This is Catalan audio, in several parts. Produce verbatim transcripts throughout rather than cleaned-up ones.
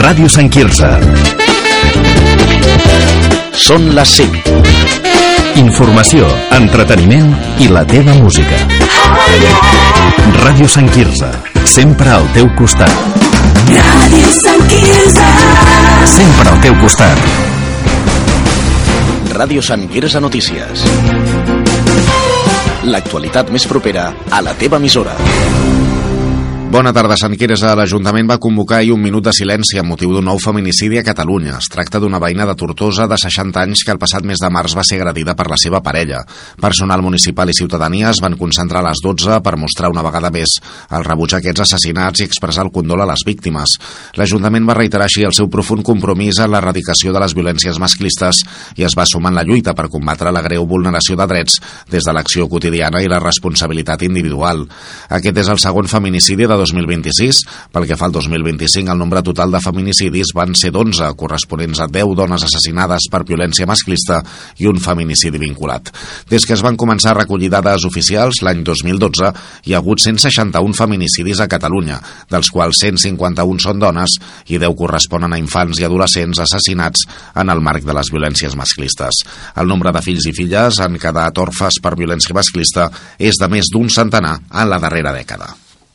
Ràdio Sant Quirze. Són les cinc. Informació, entreteniment i la teva música. Ràdio Sant Quirze, sempre al teu costat. Ràdio Sant Quirze, sempre al teu costat. Ràdio Sant Quirze Notícies. L'actualitat més propera a la teva emissora. Bona tarda, Sant Quirze. L'Ajuntament va convocar ahir un minut de silenci amb motiu d'un nou feminicidi a Catalunya. Es tracta d'una veïna de Tortosa de seixanta anys que el passat mes de març va ser agredida per la seva parella. Personal municipal i ciutadania es van concentrar a les dotze per mostrar una vegada més el rebuig a aquests assassinats i expressar el condol a les víctimes. L'Ajuntament va reiterar així el seu profund compromís en l'erradicació de les violències masclistes i es va sumar en la lluita per combatre la greu vulneració de drets des de l'acció quotidiana i la responsabilitat individual. Aquest és el segon feminicidi de dos mil vint-i-sis. Pel que fa al dos mil vint-i-cinc, el nombre total de feminicidis van ser d'onze, corresponents a deu dones assassinades per violència masclista i un feminicidi vinculat. Des que es van començar a recollir dades oficials, l'any dos mil dotze, hi ha hagut cent seixanta-un feminicidis a Catalunya, dels quals cent cinquanta-un són dones i deu corresponen a infants i adolescents assassinats en el marc de les violències masclistes. El nombre de fills i filles en quedat orfes per violència masclista és de més d'un centenar en la darrera dècada.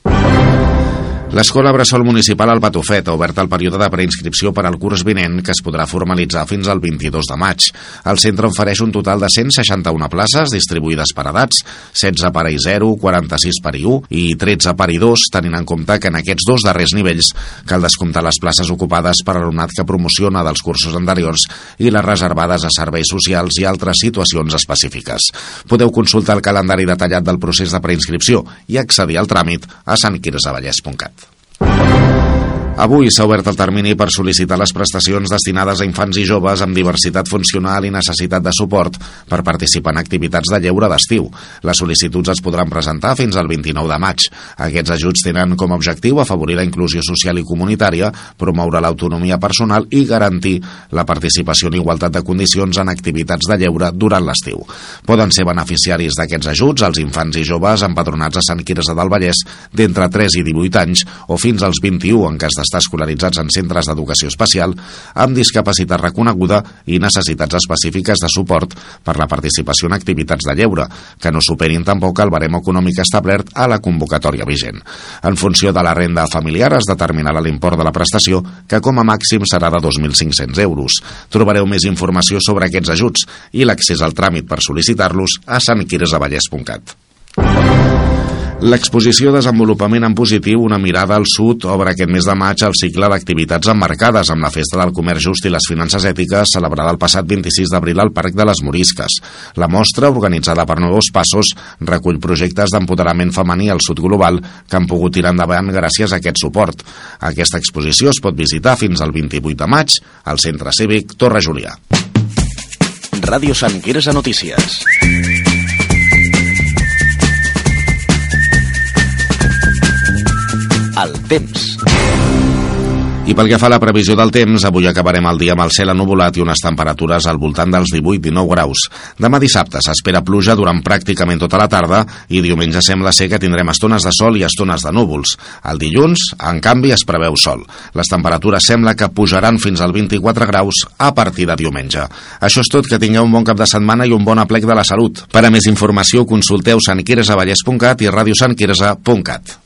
L'Escola Bressol Municipal al Patufet ha obert el període de preinscripció per al curs vinent, que es podrà formalitzar fins al vint-i-dos de maig. El centre ofereix un total de cent seixanta-una places distribuïdes per edats, setze per a I zero, quaranta-sis per I u i tretze per I dos, tenint en compte que en aquests dos darrers nivells cal descomptar les places ocupades per alumnat que promociona dels cursos anteriors i les reservades a serveis socials i altres situacions específiques. Podeu consultar el calendari detallat del procés de preinscripció i accedir al tràmit a sant quirze vallès punt cat. Avui s'ha obert el termini per sol·licitar les prestacions destinades a infants i joves amb diversitat funcional i necessitat de suport per participar en activitats de lleure d'estiu. Les sol·licituds es podran presentar fins al vint-i-nou de maig. Aquests ajuts tenen com a objectiu afavorir la inclusió social i comunitària, promoure l'autonomia personal i garantir la participació en igualtat de condicions en activitats de lleure durant l'estiu. Poden ser beneficiaris d'aquests ajuts els infants i joves empadronats a Sant Quirze del Vallès d'entre tres i divuit anys o fins als vint-i-u en cas de estar escolaritzats en centres d'educació especial amb discapacitat reconeguda i necessitats específiques de suport per la participació en activitats de lleure, que no superin tampoc el barem econòmic establert a la convocatòria vigent. En funció de la renda familiar es determinarà l'import de la prestació, que com a màxim serà de dos mil cinc-cents euros. Trobareu més informació sobre aquests ajuts i l'accés al tràmit per sol·licitar-los a sant quirze vallès punt cat. L'exposició Desenvolupament en Positiu, una mirada al sud, obre aquest mes de maig el cicle d'activitats emmarcades amb la Festa del Comerç Just i les Finances Ètiques, celebrada el passat vint-i-sis d'abril al Parc de les Morisques. La mostra, organitzada per Nuevos Passos, recull projectes d'empoderament femení al sud global que han pogut tirar endavant gràcies a aquest suport. Aquesta exposició es pot visitar fins al vint-i-vuit de maig al Centre Cívic Torre Julià. Ràdio Sant Quirze Notícies. El temps. I pel que fa a la previsió del temps, avui acabarem el dia amb el cel ennuvolat i unes temperatures al voltant dels divuit a dinou graus. Demà dissabte s'espera pluja durant pràcticament tota la tarda i diumenge sembla ser que tindrem estones de sol i estones de núvols. El dilluns, en canvi, es preveu sol. Les temperatures sembla que pujaran fins al vint-i-quatre graus a partir de diumenge. Això és tot, que tingueu un bon cap de setmana i un bon aplec de la salut. Per a més informació, consulteu sant quirze vallès punt cat i radiosantquirze punt cat.